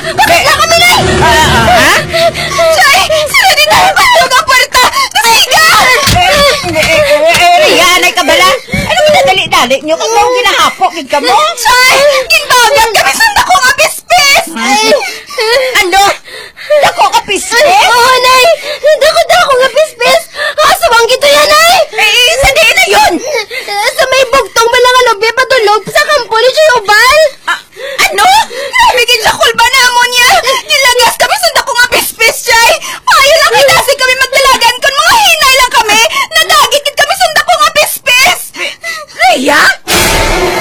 Bakit na kami na? Ha? Chay! Sila din tayo patulog ang puerta! Nasigaw! Riyan ay kabala. Ano minadali-dali nyo? Kung mo ginahapok, gid ka mo? Chay! Gintagan kami sa takong abispis! Ano?